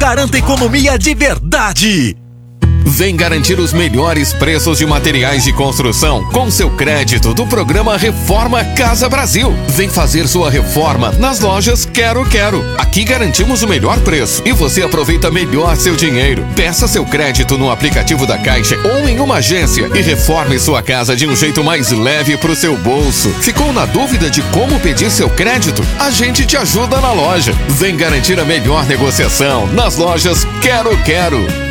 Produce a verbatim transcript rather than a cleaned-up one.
Garanta economia de verdade. Vem garantir os melhores preços de materiais de construção com seu crédito do programa Reforma Casa Brasil. Vem fazer sua reforma nas lojas Quero Quero. Aqui garantimos o melhor preço e você aproveita melhor seu dinheiro. Peça seu crédito no aplicativo da Caixa ou em uma agência e reforme sua casa de um jeito mais leve pro seu bolso. Ficou na dúvida de como pedir seu crédito? A gente te ajuda na loja. Vem garantir a melhor negociação nas lojas Quero Quero.